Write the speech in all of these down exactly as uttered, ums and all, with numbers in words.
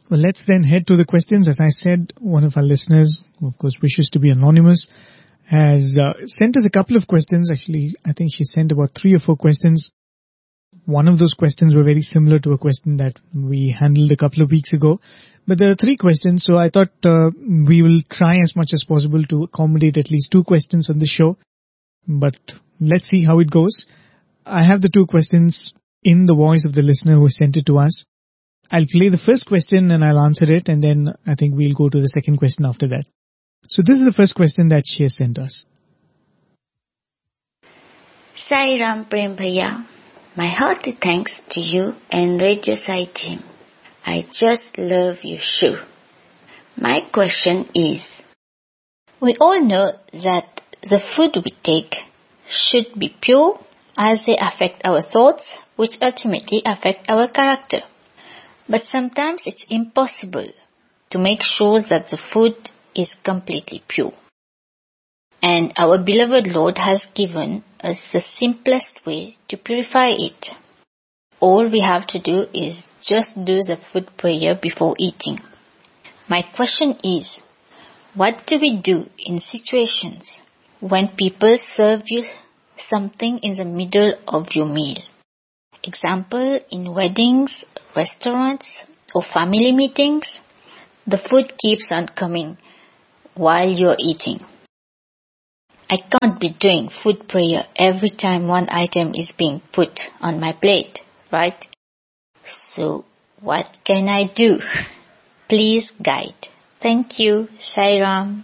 Well, let's then head to the questions. As I said, one of our listeners, who of course wishes to be anonymous, has uh, sent us a couple of questions. Actually, I think she sent about three or four questions. One of those questions were very similar to a question that we handled a couple of weeks ago. But there are three questions, so I thought uh, we will try as much as possible to accommodate at least two questions on the show. But let's see how it goes. I have the two questions in the voice of the listener who sent it to us. I'll play the first question and I'll answer it, and then I think we'll go to the second question after that. So this is the first question that she has sent us. Sai Ram Prem Bhaiya, my hearty thanks to you and Radio Sai team. I just love your show. My question is, we all know that the food we take should be pure as they affect our thoughts, which ultimately affect our character. But sometimes it's impossible to make sure that the food is completely pure. And our beloved Lord has given us the simplest way to purify it. All we have to do is just do the food prayer before eating. My question is, what do we do in situations when people serve you something in the middle of your meal? Example, in weddings, restaurants, or family meetings, the food keeps on coming while you're eating. I can't be doing food prayer every time one item is being put on my plate, right? So, what can I do? Please guide. Thank you, Sai Ram.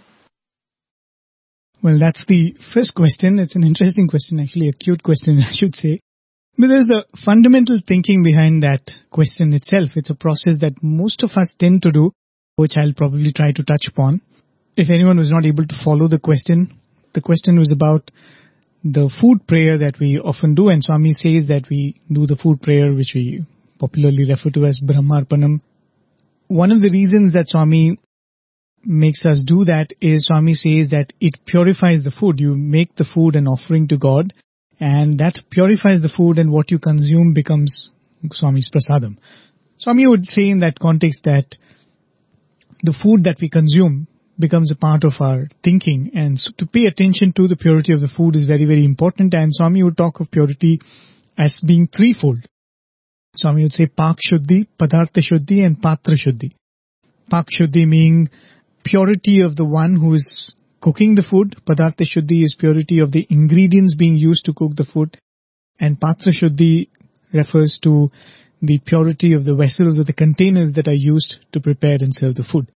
Well, that's the first question. It's an interesting question, actually a cute question, I should say. But there's a fundamental thinking behind that question itself. It's a process that most of us tend to do, which I'll probably try to touch upon. If anyone was not able to follow the question, the question was about the food prayer that we often do. And Swami says that we do the food prayer, which we popularly refer to as Brahmarpanam. One of the reasons that Swami makes us do that is Swami says that it purifies the food. You make the food an offering to God, and that purifies the food, and what you consume becomes Swami's prasadam. Swami would say in that context that the food that we consume becomes a part of our thinking, and so to pay attention to the purity of the food is very, very important. And Swami would talk of purity as being threefold. Swami would say Pak Shuddhi, Padartha Shuddhi, and Patra Shuddhi. Pak Shuddhi meaning purity of the one who is cooking the food. Padartha Shuddhi is purity of the ingredients being used to cook the food. And Patra Shuddhi refers to the purity of the vessels or the containers that are used to prepare and serve the food.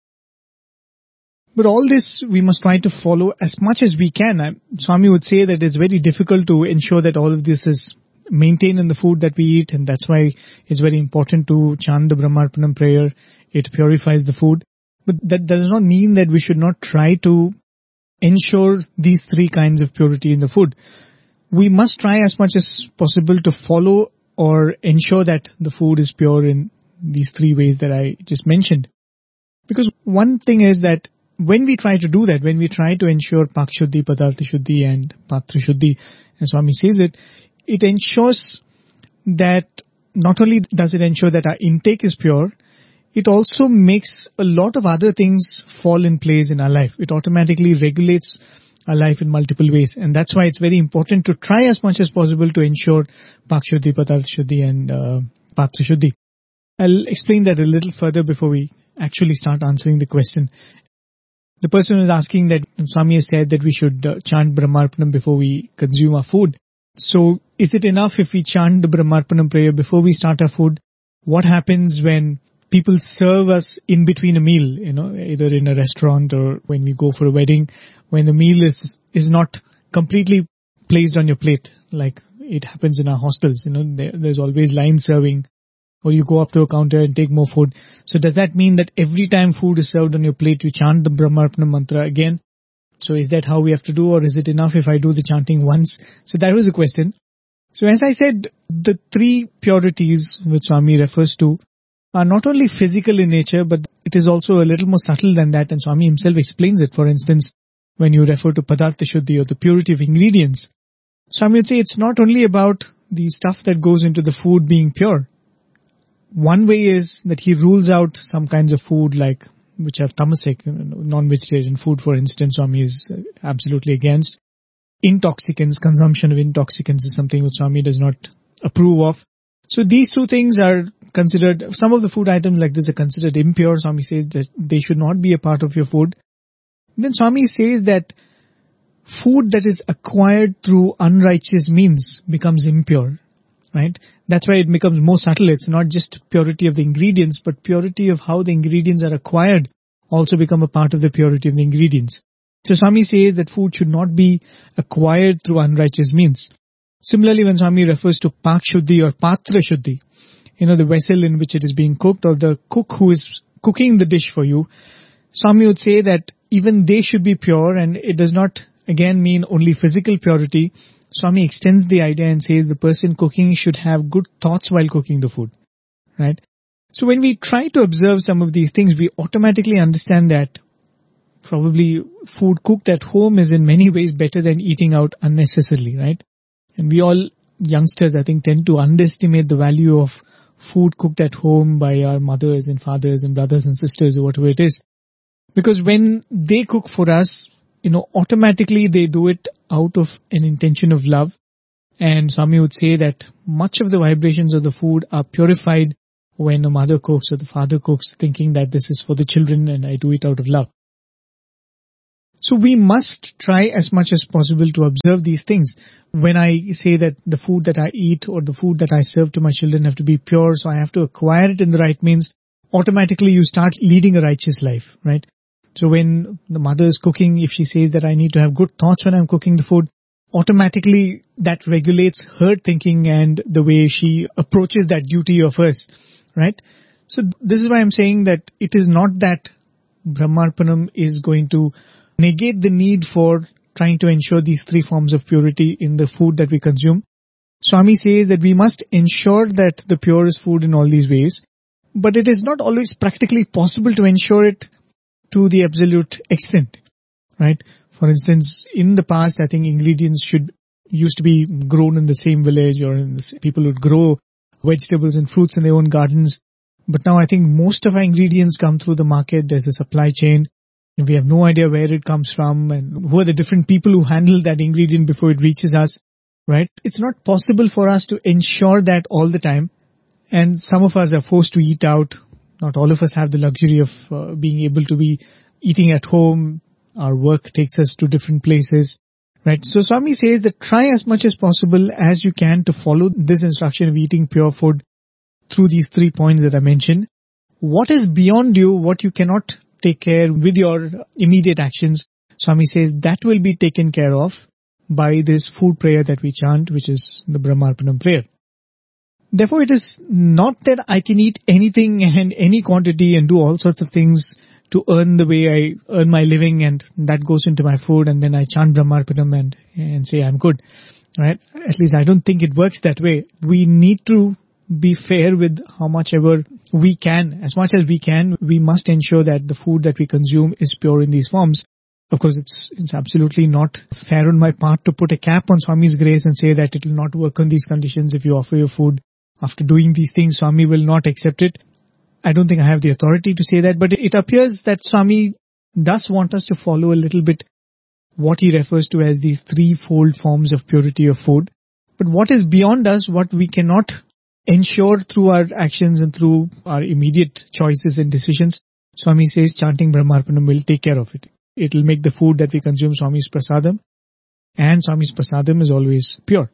But all this we must try to follow as much as we can. Swami would say that it's very difficult to ensure that all of this is maintained in the food that we eat, and that's why it's very important to chant the Brahmarpanam prayer. It purifies the food. But that does not mean that we should not try to ensure these three kinds of purity in the food. We must try as much as possible to follow or ensure that the food is pure in these three ways that I just mentioned. Because one thing is that when we try to do that, when we try to ensure Pak Shuddhi, Padartha Shuddhi and Patra Shuddhi, as Swami says it, it ensures that not only does it ensure that our intake is pure, it also makes a lot of other things fall in place in our life. It automatically regulates our life in multiple ways. And that's why it's very important to try as much as possible to ensure Pak Shuddhi, Padartha Shuddhi and uh, Patra Shuddhi. I'll explain that a little further before we actually start answering the question. The person was asking that Swami has said that we should uh, chant Brahmarpanam before we consume our food. So is it enough if we chant the Brahmarpanam prayer before we start our food? What happens when people serve us in between a meal, you know, either in a restaurant or when we go for a wedding, when the meal is is not completely placed on your plate, like it happens in our hostels, you know, there, there's always line serving, or you go up to a counter and take more food. So does that mean that every time food is served on your plate, you chant the Brahmarpanam mantra again? So is that how we have to do, or is it enough if I do the chanting once? So that was the question. So as I said, the three purities which Swami refers to are not only physical in nature, but it is also a little more subtle than that, and Swami himself explains it. For instance, when you refer to Padartha Shuddhi or the purity of ingredients, Swami would say it's not only about the stuff that goes into the food being pure, one way is that he rules out some kinds of food like which are tamasic, non-vegetarian food, for instance. Swami is absolutely against. Intoxicants, consumption of intoxicants is something which Swami does not approve of. So these two things are considered, some of the food items like this are considered impure. Swami says that they should not be a part of your food. Then Swami says that food that is acquired through unrighteous means becomes impure, right? That's why it becomes more subtle. It's not just purity of the ingredients, but purity of how the ingredients are acquired also become a part of the purity of the ingredients. So Swami says that food should not be acquired through unrighteous means. Similarly, when Swami refers to Pak Shuddhi or Patra Shuddhi, you know, the vessel in which it is being cooked or the cook who is cooking the dish for you, Swami would say that even they should be pure, and it does not again mean only physical purity. Swami extends the idea and says the person cooking should have good thoughts while cooking the food, right? So when we try to observe some of these things, we automatically understand that probably food cooked at home is in many ways better than eating out unnecessarily, right? And we all youngsters, I think, tend to underestimate the value of food cooked at home by our mothers and fathers and brothers and sisters or whatever it is. Because when they cook for us, you know, automatically they do it out of an intention of love. And Swami would say that much of the vibrations of the food are purified when a mother cooks or the father cooks, thinking that this is for the children and I do it out of love. So we must try as much as possible to observe these things. When I say that the food that I eat or the food that I serve to my children have to be pure, so I have to acquire it in the right means, automatically you start leading a righteous life, right? So when the mother is cooking, if she says that I need to have good thoughts when I'm cooking the food, automatically that regulates her thinking and the way she approaches that duty of hers, right? So this is why I'm saying that it is not that Brahmarpanam is going to negate the need for trying to ensure these three forms of purity in the food that we consume. Swami says that we must ensure that the pure is food in all these ways, but it is not always practically possible to ensure it to the absolute extent, right? For instance, in the past, I think ingredients should used to be grown in the same village, or in the, people would grow vegetables and fruits in their own gardens. But now I think most of our ingredients come through the market. There's a supply chain. We have no idea where it comes from and who are the different people who handle that ingredient before it reaches us, right? It's not possible for us to ensure that all the time. And some of us are forced to eat out. Not all of us have the luxury of uh, being able to be eating at home. Our work takes us to different places, right? So Swami says that try as much as possible as you can to follow this instruction of eating pure food through these three points that I mentioned. What is beyond you, what you cannot take care with your immediate actions, Swami says that will be taken care of by this food prayer that we chant, which is the Brahmarpanam prayer. Therefore, it is not that I can eat anything and any quantity and do all sorts of things to earn the way I earn my living, and that goes into my food, and then I chant Brahmarpanam and, and say I'm good, right? At least I don't think it works that way. We need to be fair with how much ever we can. As much as we can, we must ensure that the food that we consume is pure in these forms. Of course, it's it's absolutely not fair on my part to put a cap on Swami's grace and say that it will not work on these conditions. If you offer your food after doing these things, Swami will not accept it. I don't think I have the authority to say that, but it appears that Swami does want us to follow a little bit what he refers to as these threefold forms of purity of food. But what is beyond us, what we cannot ensure through our actions and through our immediate choices and decisions, Swami says chanting Brahmarpanam will take care of it. It will make the food that we consume Swami's prasadam, and Swami's prasadam is always pure.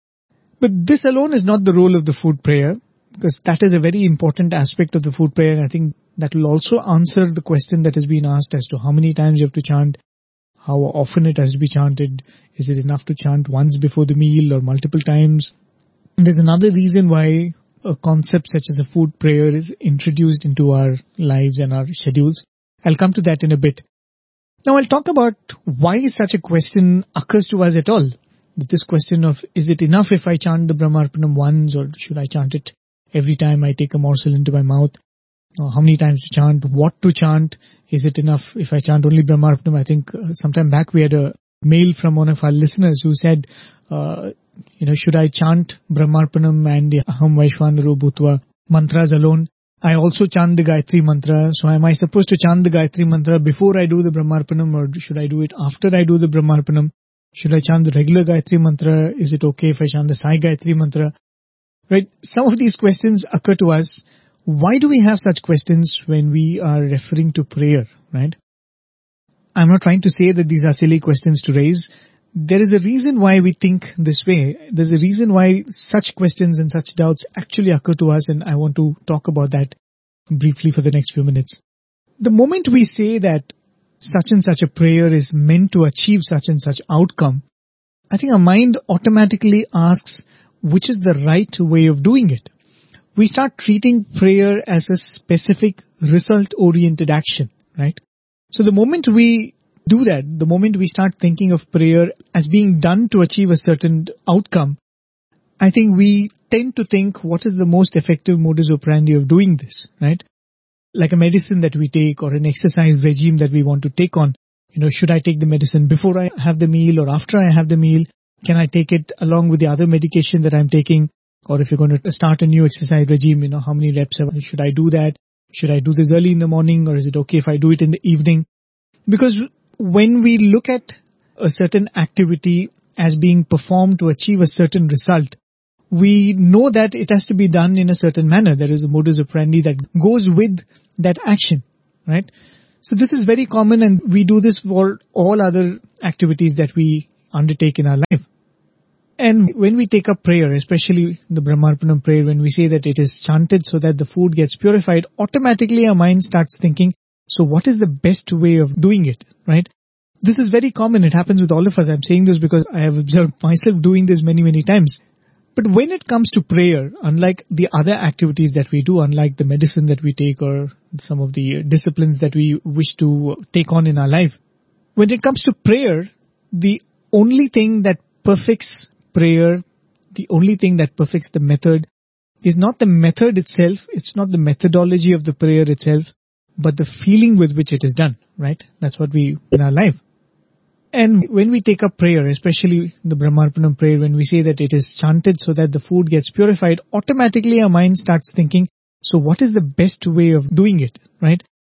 But this alone is not the role of the food prayer, because that is a very important aspect of the food prayer. I think that will also answer the question that has been asked as to how many times you have to chant, how often it has to be chanted. Is it enough to chant once before the meal or multiple times? And there's another reason why a concept such as a food prayer is introduced into our lives and our schedules. I'll come to that in a bit. Now I'll talk about why such a question occurs to us at all. This question of, is it enough if I chant the Brahmarpanam once, or should I chant it every time I take a morsel into my mouth? Or how many times to chant? What to chant? Is it enough if I chant only Brahmarpanam? I think uh, sometime back we had a mail from one of our listeners who said, uh, you know, should I chant Brahmarpanam and the Aham Vaishvanaro Bhutva mantras alone. I also chant the Gayatri mantra. So am I supposed to chant the Gayatri mantra before I do the Brahmarpanam, or should I do it after I do the Brahmarpanam? Should I chant the regular Gayatri mantra? Is it okay if I chant the Sai Gayatri mantra? Right? Some of these questions occur to us. Why do we have such questions when we are referring to prayer, right? I'm not trying to say that these are silly questions to raise. There is a reason why we think this way. There's a reason why such questions and such doubts actually occur to us, and I want to talk about that briefly for the next few minutes. The moment we say that such and such a prayer is meant to achieve such and such outcome, I think our mind automatically asks which is the right way of doing it. We start treating prayer as a specific result-oriented action, right? So the moment we do that, the moment we start thinking of prayer as being done to achieve a certain outcome, I think we tend to think what is the most effective modus operandi of doing this, right? Like a medicine that we take or an exercise regime that we want to take on. You know, should I take the medicine before I have the meal or after I have the meal? Can I take it along with the other medication that I'm taking? Or if you're going to start a new exercise regime, you know, how many reps should I do that? Should I do this early in the morning, or is it okay if I do it in the evening? Because when we look at a certain activity as being performed to achieve a certain result, we know that it has to be done in a certain manner. There is a modus operandi that goes with that action, right? So this is very common, and we do this for all other activities that we undertake in our life. And when we take up prayer, especially the Brahmarpanam prayer, when we say that it is chanted so that the food gets purified, automatically our mind starts thinking, so what is the best way of doing it, right? This is very common. It happens with all of us. I'm saying this because I have observed myself doing this many, many times. But when it comes to prayer, unlike the other activities that we do, unlike the medicine that we take or some of the disciplines that we wish to take on in our life, when it comes to prayer, the only thing that perfects prayer, the only thing that perfects the method is not the method itself, it's not the methodology of the prayer itself, but the feeling with which it is done, right? That's what we in our life. And when we take up prayer, especially the Brahmarpanam prayer, when we say that it is chanted so that the food gets purified, automatically our mind starts thinking, so what is the best way of doing it, right?